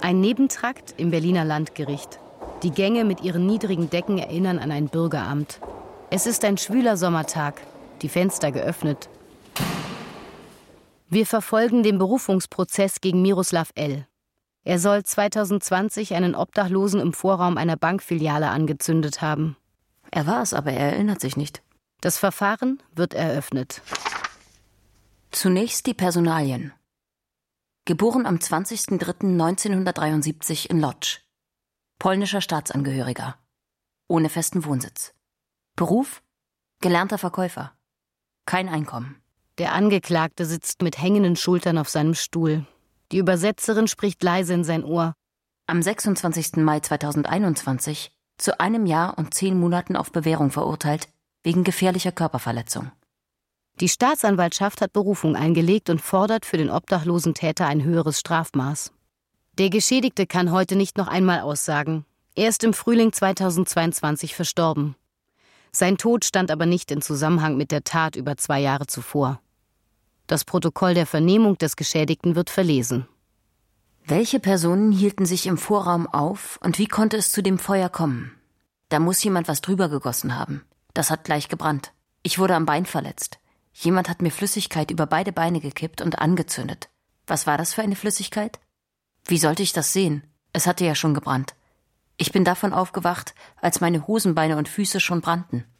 Ein Nebentrakt im Berliner Landgericht. Die Gänge mit ihren niedrigen Decken erinnern an ein Bürgeramt. Es ist ein schwüler Sommertag, die Fenster geöffnet. Wir verfolgen den Berufungsprozess gegen Miroslav L. Er soll 2020 einen Obdachlosen im Vorraum einer Bankfiliale angezündet haben. Er war es, aber er erinnert sich nicht. Das Verfahren wird eröffnet. Zunächst die Personalien. Geboren am 20.03.1973 in Lodz. Polnischer Staatsangehöriger. Ohne festen Wohnsitz. Beruf? Gelernter Verkäufer. Kein Einkommen. Der Angeklagte sitzt mit hängenden Schultern auf seinem Stuhl. Die Übersetzerin spricht leise in sein Ohr. Am 26. Mai 2021 zu 1 Jahr und 10 Monaten auf Bewährung verurteilt, wegen gefährlicher Körperverletzung. Die Staatsanwaltschaft hat Berufung eingelegt und fordert für den obdachlosen Täter ein höheres Strafmaß. Der Geschädigte kann heute nicht noch einmal aussagen. Er ist im Frühling 2022 verstorben. Sein Tod stand aber nicht in Zusammenhang mit der Tat über 2 Jahre zuvor. Das Protokoll der Vernehmung des Geschädigten wird verlesen. Welche Personen hielten sich im Vorraum auf und wie konnte es zu dem Feuer kommen? Da muss jemand was drüber gegossen haben. Das hat gleich gebrannt. Ich wurde am Bein verletzt. Jemand hat mir Flüssigkeit über beide Beine gekippt und angezündet. Was war das für eine Flüssigkeit? Wie sollte ich das sehen? Es hatte ja schon gebrannt. Ich bin davon aufgewacht, als meine Hosenbeine und Füße schon brannten.